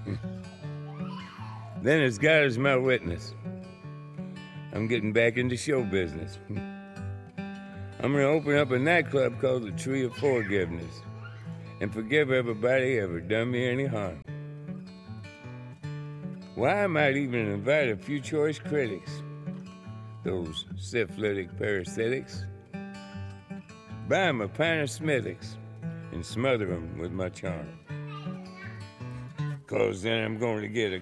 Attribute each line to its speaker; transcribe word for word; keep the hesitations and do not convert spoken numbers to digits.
Speaker 1: Then as God is my witness, I'm getting back into show business. I'm gonna open up a nightclub called the Tree of Forgiveness and forgive everybody ever done me any harm. Why, I might even invite a few choice critics, those syphilitic parasitics, buy 'em a pint of Smithwick's and smother 'em with my charm. Cause then I'm going to get a